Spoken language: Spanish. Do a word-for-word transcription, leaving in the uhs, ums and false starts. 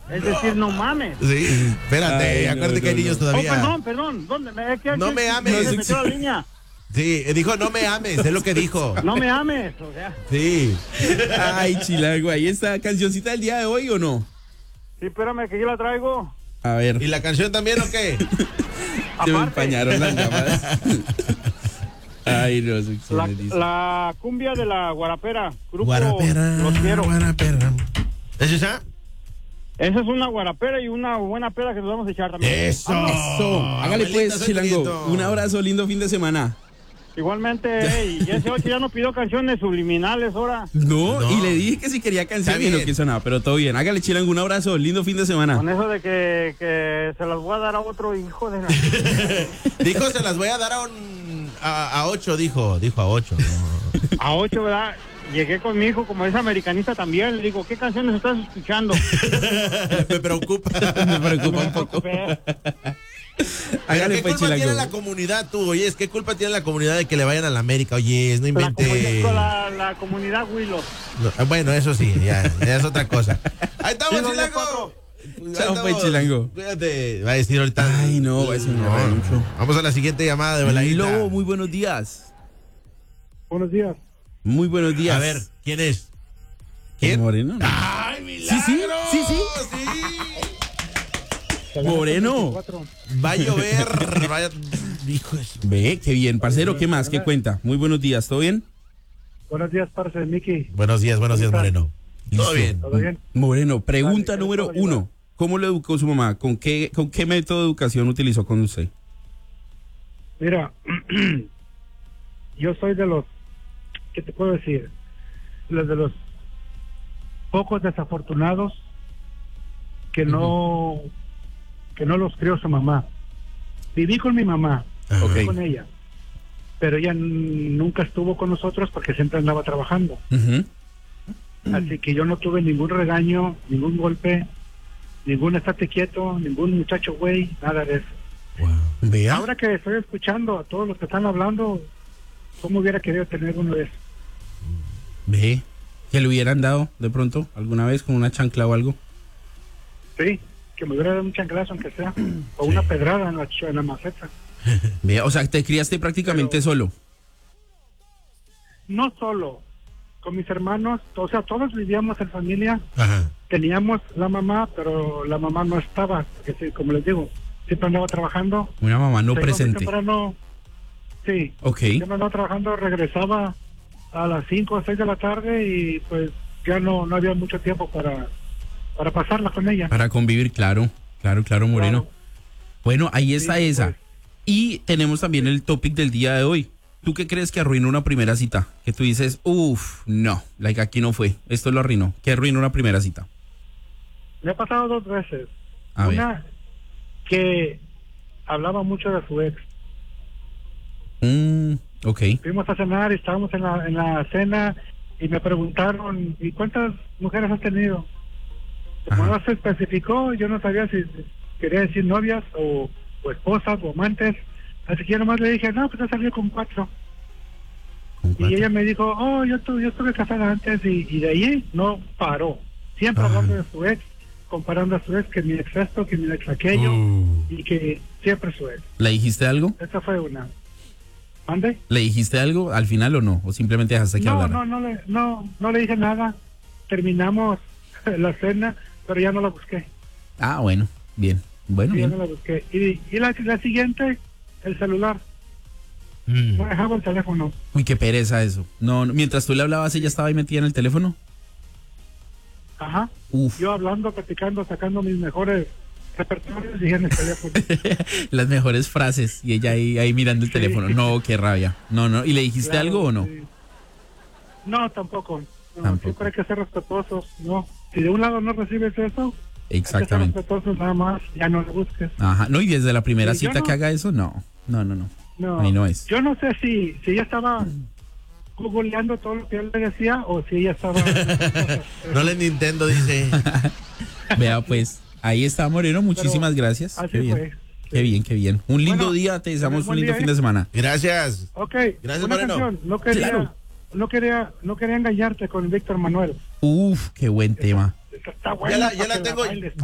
Es decir, no mames. Sí, espérate, Ay, acuérdate no, que hay no, niños no. Oh, todavía. perdón, perdón. ¿Dónde me, qué- No qué- me ames. Se metió la línea. Sí, dijo no me ames, es lo que dijo. No me ames. O sea, Sí. Ay, Chilango, ¿ahí está cancioncita del día de hoy o no? sí, espérame que yo la traigo. A ver, ¿Y la canción también o qué? se me aparte. empañaron las llamadas. Ay, no sé qué La, me dice. la cumbia de la guarapera. Grupo Guarapera, Los Quiero. guarapera. ¿Es esa? Esa es una guarapera y una buena peda que nos vamos a echar también. Eso. Eso, hágale Abuelita, pues, soy Chilango. nieto. Un abrazo, lindo fin de semana. Igualmente, ey, y ese ocho ya no pidió canciones subliminales ahora. No, No. y le dije que si quería canción Está y no bien. quiso nada, pero todo bien. Hágale, Chilango, un abrazo, lindo fin de semana. Con eso de que, que se las voy a dar a otro hijo de la... Dijo se las voy a dar a un a, a ocho, dijo, dijo a ocho. No. A ocho, ¿verdad? Llegué con mi hijo, como es americanista también, le digo, ¿qué canciones estás escuchando? Me preocupa. Me preocupa un poco. Ve, Hágale ¿Qué pues, culpa tiene la Chilango. comunidad tú? Oye, ¿qué culpa tiene la comunidad de que le vayan a la América? Oye, no La, invente. comunidad, la, la comunidad Willow. No, bueno, eso sí, ya, ya es otra cosa. Ahí estamos, Sí, doña Chilango. Paco. Ahí Chao, estamos. pues, Chilango. Cuídate. Va a decir ahorita. Ay, no, va a decir No, mucho. Vamos a la siguiente llamada de Veladita. Lobo, muy buenos días. Buenos días. Muy buenos días. A ver, ¿quién es? ¿Quién? ¿Quién? Moreno. ¿no? ¡Ay, milagro! Sí, sí, sí, sí. Moreno. Va a llover. Vaya... Hijo de su- Ve, qué bien, parcero, ¿qué más? ¿Qué cuenta? Muy buenos días, ¿todo bien? Buenos días, parce, Miki. Buenos días, buenos días, Moreno. Todo bien. ¿Todo bien? Moreno, pregunta Dale, ¿qué número le puedo ayudar? uno. ¿Cómo lo educó su mamá? ¿Con qué, con qué método de educación utilizó con usted? Mira, yo soy de los, ¿qué te puedo decir? Los de los pocos desafortunados que no, que no los crió su mamá. Viví con mi mamá, Ajá. Ok. viví con ella, pero ella n- nunca estuvo con nosotros porque siempre andaba trabajando. Ujú. Así que yo no tuve ningún regaño, ningún golpe, ningún estate quieto, ningún muchacho güey, nada de eso. Wow. Vea. Ahora que estoy escuchando a todos los que están hablando, ¿cómo hubiera querido tener uno de esos? Ve, que le hubieran dado de pronto alguna vez con una chancla o algo. Sí, que me hubiera dado un chanclazo aunque sea, o una pedrada en la, ch- en la maceta. Ve, o sea, te criaste prácticamente Pero- solo. No solo, con mis hermanos, o sea, todos vivíamos en familia, Ajá. teníamos la mamá, pero la mamá no estaba, porque sí, como les digo, siempre andaba trabajando. Una mamá no Se iba muy presente. temprano, sí, Ok. siempre andaba trabajando, regresaba a las cinco o seis de la tarde y pues ya no, no había mucho tiempo para, para pasarla con ella. Para convivir, claro. Claro, claro, Moreno. Claro. Bueno, ahí está Sí, esa. pues. Y tenemos también el topic del día de hoy. ¿Tú qué crees que arruinó una primera cita? Que tú dices, uff, no, like aquí no fue. Esto lo arruinó. ¿Qué arruinó una primera cita? Me ha pasado dos veces. A ver. Una que hablaba mucho de su ex. Mm, ok. Fuimos a cenar y estábamos en la, en la cena y me preguntaron, ¿y cuántas mujeres has tenido? Como Ajá. no se especificó, yo no sabía si quería decir novias o, o esposas o amantes. Así que yo nomás le dije, no, pues he salido con cuatro. ¿Con Y cuatro? ella me dijo, oh, yo, tu- yo estuve casada antes y, y de ahí no paró. Siempre Ah. hablando de su ex, comparando a su ex, que mi ex esto, que mi ex aquello, Uh. y que siempre su ex. ¿Le dijiste algo? Esa fue una. ¿Mande? ¿Le dijiste algo al final o no? ¿O simplemente dejaste que No, hablara? no, no le, no, no le dije nada. Terminamos la cena, pero ya no la busqué. Ah, bueno, bien. Bueno, Sí, ya bien. no la busqué. Y, y la, la siguiente, el celular. Mm. No dejaba el teléfono. Uy, qué pereza eso. No, no, mientras tú le hablabas, ella estaba ahí metida en el teléfono. Ajá. Uf. Yo hablando, platicando, sacando mis mejores repertorios y en el teléfono. Las mejores frases y ella ahí, ahí mirando el Sí. teléfono. No, qué rabia. No, no. ¿Y le dijiste Claro, algo o no? sí. No, tampoco. No, Tampoco. Siempre hay que ser respetuosos. No. Si de un lado no recibes eso, hay que ser Exactamente. respetuosos nada más. Ya no lo busques. Ajá. No, y desde la primera Sí, yo cita no- que haga eso, no. No, no, no. No. Ahí no es. Yo no sé si, si ella estaba googleando todo lo que él le decía o si ella estaba... No le Nintendo, dice. Vea, pues, ahí está Moreno. Muchísimas Pero gracias. así Qué bien. fue. Qué bien, qué bien. Un lindo Bueno, día. Te deseamos buen un lindo día, fin ¿eh? de semana. Gracias. Ok, Gracias, una Moreno. canción. No quería, Claro. no quería, no quería engañarte con Víctor Manuel. Uf, qué buen tema. Esta está Ya buena la, para ya la que tengo. bailes.